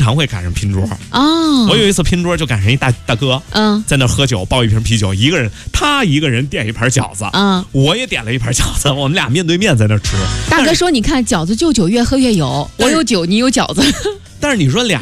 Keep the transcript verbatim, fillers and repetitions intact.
常会赶上拼桌。 哦， 我有一次拼桌就赶上一大大哥， 嗯， 在那喝酒，抱一瓶啤酒，一个人他一个人点一盘饺子， 嗯， 我也点了一盘饺子，我们俩面对面在那吃。 大哥说：“你看饺子就酒越喝越有，我有酒，你有饺子。” 但是你说俩